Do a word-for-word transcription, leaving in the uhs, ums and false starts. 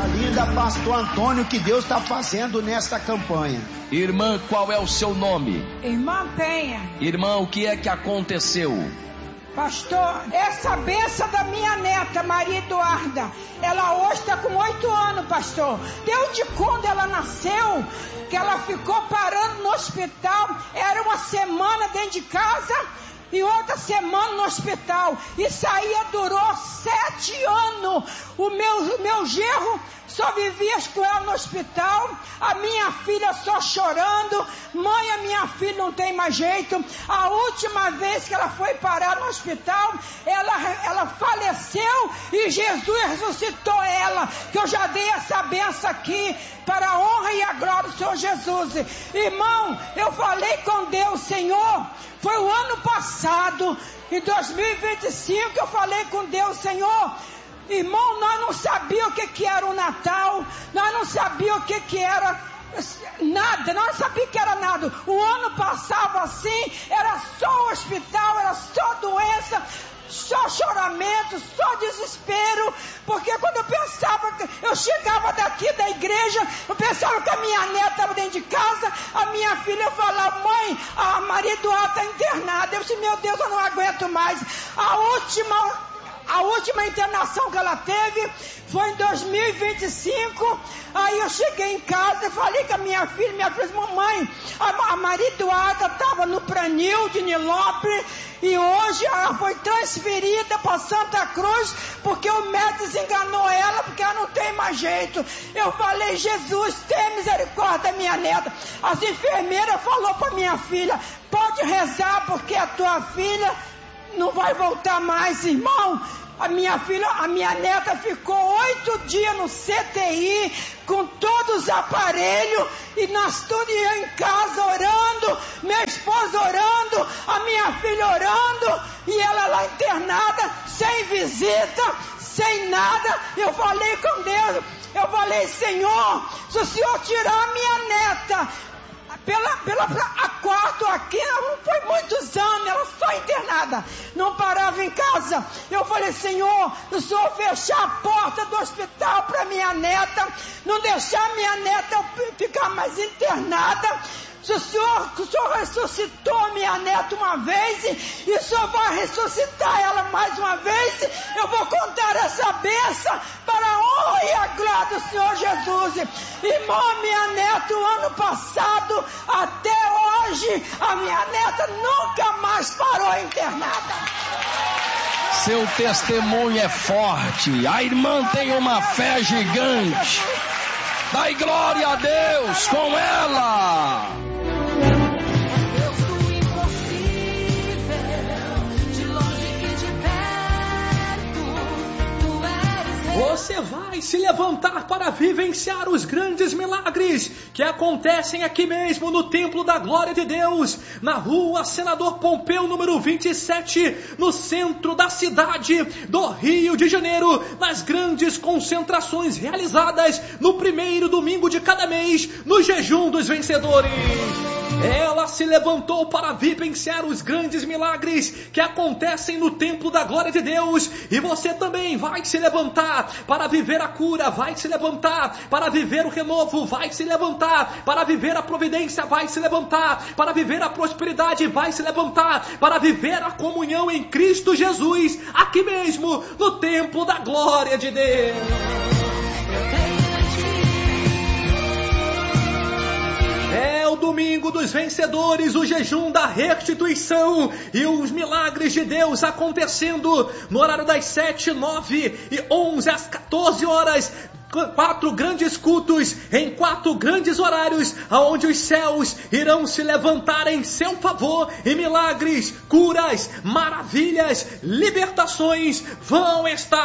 linda, pastor Antônio, que Deus está fazendo nesta campanha. Irmã, qual é o seu nome? Irmã Penha. Irmã, o que é que aconteceu? Pastor, essa benção da minha neta, Maria Eduarda, ela hoje está com oito anos, pastor. Desde quando ela nasceu, que ela ficou parando no hospital, era uma semana dentro de casa e outra semana no hospital. Isso aí durou sete anos. O meu, o meu genro só vivia com ela no hospital. A minha filha só chorando. Mãe, a minha filha não tem mais jeito. A última vez que ela foi parar no hospital, ela, ela faleceu e Jesus ressuscitou ela. Que eu já dei essa benção aqui para a honra e a glória do Senhor Jesus. Irmão, eu falei com Deus, Senhor, foi o ano passado, em dois mil e vinte e cinco, eu falei com Deus, Senhor, irmão, nós não sabíamos o que, que era o Natal, nós não sabíamos o que, que era nada, nós não sabíamos o que era nada. O ano passava assim, era só hospital, era só doença, só choramento, só desespero, porque quando eu pensava, eu chegava daqui da igreja, eu pensava que a minha neta estava dentro de casa, a minha filha falava, mãe, a Maria Eduarda está internada. Eu disse, meu Deus, eu não aguento mais. A última A última internação que ela teve foi em dois mil e vinte e cinco. Aí eu cheguei em casa e falei com a minha filha, minha filha disse, mamãe, a, a Maria Eduarda estava no Pranil de Nilópolis e hoje ela foi transferida para Santa Cruz porque o médico desenganou ela, porque ela não tem mais jeito. Eu falei, Jesus, tenha misericórdia da minha neta. As enfermeiras falaram para minha filha, pode rezar porque a tua filha não vai voltar mais, irmão. A minha filha, a minha neta ficou oito dias no C T I com todos os aparelhos e nós tudo ia em casa orando, minha esposa orando, a minha filha orando e ela lá internada, sem visita, sem nada. Eu falei com Deus, eu falei, Senhor, se o Senhor tirar a minha neta Pela, pela, a quarto aqui, não foi muitos anos, ela só internada, não parava em casa. Eu falei, Senhor, o Senhor fechar a porta do hospital para minha neta, não deixar minha neta ficar mais internada. Se o Senhor, o Senhor ressuscitou minha neta uma vez e o Senhor vai ressuscitar ela mais uma vez, eu vou contar essa bênção para a honra e a glória do Senhor Jesus. Irmão, minha neta, o ano passado até hoje, a minha neta nunca mais parou internada. Seu testemunho é forte. A irmã tem uma fé gigante. Dai glória a Deus com ela. Você vai se levantar para vivenciar os grandes milagres que acontecem aqui mesmo no Templo da Glória de Deus, na rua Senador Pompeu, número vinte e sete, no centro da cidade do Rio de Janeiro, nas grandes concentrações realizadas no primeiro domingo de cada mês, no Jejum dos Vencedores. Ela se levantou para vivenciar os grandes milagres que acontecem no Templo da Glória de Deus. E você também vai se levantar para viver a cura, vai se levantar para viver o renovo, vai se levantar para viver a providência, vai se levantar para viver a prosperidade, vai se levantar para viver a comunhão em Cristo Jesus, aqui mesmo no Templo da Glória de Deus. É o domingo dos vencedores, o jejum da restituição e os milagres de Deus acontecendo no horário das sete, nove e onze às quatorze horas. Quatro grandes cultos em quatro grandes horários, aonde os céus irão se levantar em seu favor e milagres, curas, maravilhas, libertações vão estar